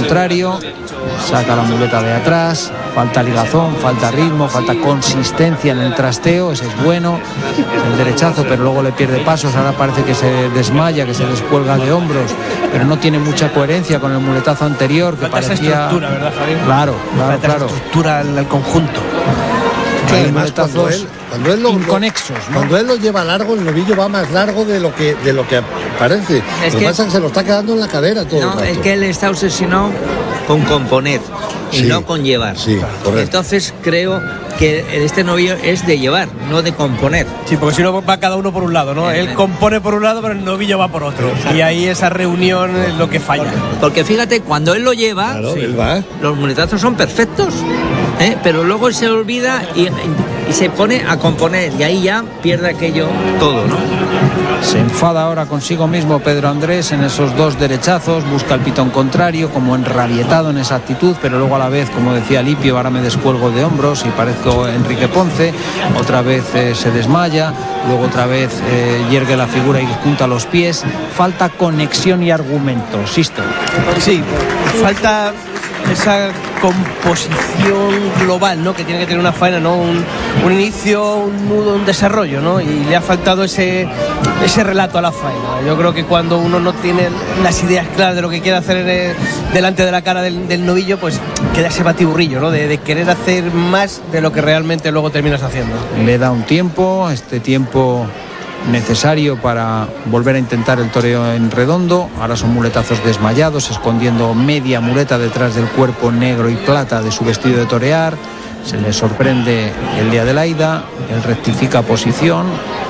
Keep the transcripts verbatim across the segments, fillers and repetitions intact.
contrario, saca la muleta de atrás, falta ligazón, falta ritmo, falta consistencia en el trasteo, ese es bueno, el derechazo, pero luego le pierde pasos, ahora parece que se desmaya, que se descuelga de hombros, pero no tiene mucha coherencia con el muletazo anterior, que falta parecía... esa estructura, ¿verdad, Javier? Claro, claro, falta claro. esa estructura al, al conjunto. Sí, además, cuando él, cuando él lo, inconexos, ¿no? Cuando él lo lleva largo, el novillo va más largo de lo que de lo que parece. Es lo que que pasa es que se lo está quedando en la cadera todo No, el rato. es que él está obsesionado con componer y Sí, no con llevar. sí, correcto. Entonces creo que este novillo es de llevar, no de componer. Sí, porque si no va cada uno por un lado, ¿no? Él compone por un lado, pero el novillo va por otro. Y ahí esa reunión es lo que falla. Porque fíjate, cuando él lo lleva, Claro, sí, él va. los muletazos son perfectos, ¿eh? Pero luego se olvida y, y se pone a componer y ahí ya pierde aquello todo, ¿no? Se enfada ahora consigo mismo Pedro Andrés en esos dos derechazos, busca el pitón contrario, como enrabietado en esa actitud, pero luego a la vez, como decía Lipio, ahora me descuelgo de hombros y parezco Enrique Ponce, otra vez eh, se desmaya, luego otra vez eh, yergue la figura y junta los pies, falta conexión y argumento, Sisto. Sí, falta esa composición global, ¿no? Que tiene que tener una faena, ¿no? Un, un inicio, un nudo, un desarrollo, ¿no? Y le ha faltado ese, ese relato a la faena. Yo creo que cuando uno no tiene las ideas claras de lo que quiere hacer en el, delante de la cara del, del novillo, pues queda ese batiburrillo, ¿no? De, de querer hacer más de lo que realmente luego terminas haciendo. Le da un tiempo, este tiempo necesario para volver a intentar el toreo en redondo. Ahora son muletazos desmayados, escondiendo media muleta detrás del cuerpo negro y plata de su vestido de torear. Se le sorprende el de Adelaida, él rectifica posición,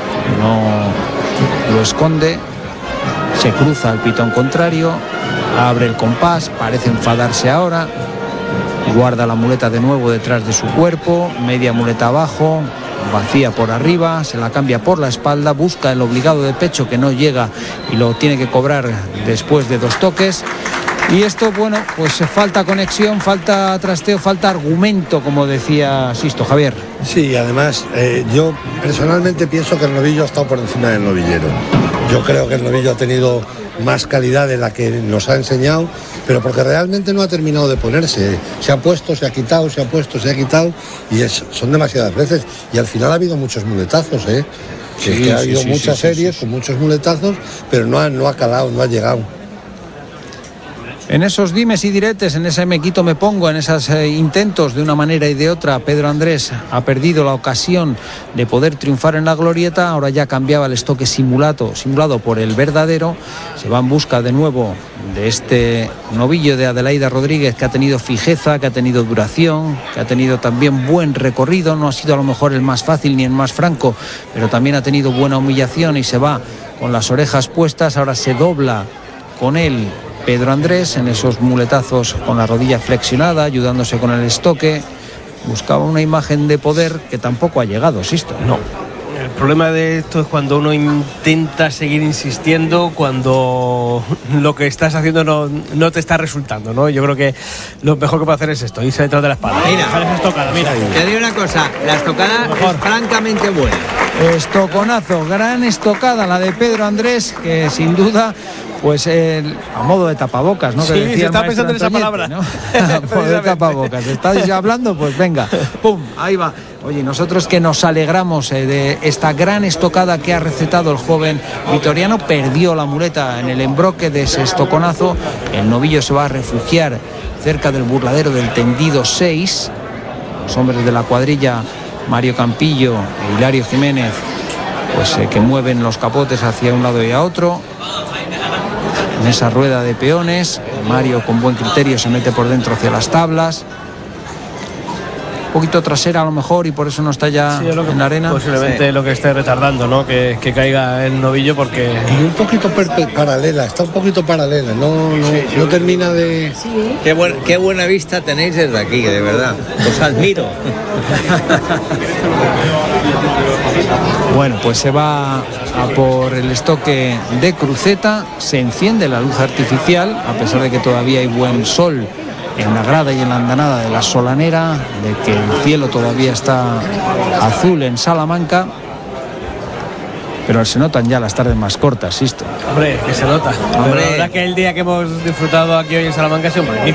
no lo esconde, se cruza al pitón contrario, abre el compás, parece enfadarse ahora, guarda la muleta de nuevo detrás de su cuerpo, media muleta abajo, vacía por arriba, se la cambia por la espalda, busca el obligado de pecho que no llega y lo tiene que cobrar después de dos toques. Y esto, bueno, pues falta conexión, falta trasteo, falta argumento, como decía Sisto. Javier. Sí, además, eh, yo personalmente pienso que el novillo ha estado por encima del novillero. Yo creo que el novillo ha tenido más calidad de la que nos ha enseñado, pero porque realmente no ha terminado de ponerse. Se ha puesto, se ha quitado, se ha puesto, se ha quitado, y es, son demasiadas veces. Y al final ha habido muchos muletazos, ¿eh? Que, Sí, que ha sí, habido sí, muchas sí, sí, series sí, sí. con muchos muletazos, pero no ha, no ha calado, no ha llegado. En esos dimes y diretes, en ese me quito, me pongo, en esos eh, intentos de una manera y de otra, Pedro Andrés ha perdido la ocasión de poder triunfar en la glorieta. Ahora ya cambiaba el estoque simulado, simulado por el verdadero. Se va en busca de nuevo de este novillo de Adelaida Rodríguez, que ha tenido fijeza, que ha tenido duración, que ha tenido también buen recorrido. No ha sido a lo mejor el más fácil ni el más franco, pero también ha tenido buena humillación y se va con las orejas puestas. Ahora se dobla con él Pedro Andrés en esos muletazos con la rodilla flexionada, ayudándose con el estoque. Buscaba una imagen de poder que tampoco ha llegado, Sisto. No. El problema de esto es cuando uno intenta seguir insistiendo, cuando lo que estás haciendo no, no te está resultando, ¿no? Yo creo que lo mejor que puede hacer es esto, irse detrás de la espalda. Mira, Dejar esa estocada, mira. te digo una cosa, la estocada es francamente buena. Estoconazo, gran estocada la de Pedro Andrés, que sin duda, pues el, a modo de tapabocas, ¿no? Sí, Que decía se el está maestro pensando en esa Antoñete, palabra. ¿no? Modo de tapabocas. ¿Estáis ya hablando? Pues venga, pum, ahí va. Oye, nosotros que nos alegramos eh, de esta gran estocada que ha recetado el joven vitoriano, perdió la muleta en el embroque de ese estoconazo. El novillo se va a refugiar cerca del burladero del tendido seis. Los hombres de la cuadrilla, Mario Campillo e Hilario Jiménez, pues eh, que mueven los capotes hacia un lado y a otro. En esa rueda de peones, Mario con buen criterio se mete por dentro hacia las tablas. Un poquito trasera a lo mejor y por eso no está ya Sí, es lo que, en la arena. posiblemente Sí. lo que esté retardando, ¿no? Que, que caiga el novillo porque... Y un poquito per- paralela, está un poquito paralela, no, no, no termina de... Qué, buen, qué buena vista tenéis desde aquí, de verdad. Os admiro. Bueno, pues se va a por el estoque de cruceta, se enciende la luz artificial, a pesar de que todavía hay buen sol en la grada y en la andanada de la Solanera, de que el cielo todavía está azul en Salamanca, pero se notan ya las tardes más cortas, Sisto. Hombre, que se nota. Hombre. Pero la verdad que el día que hemos disfrutado aquí hoy en Salamanca ha sido magnífico.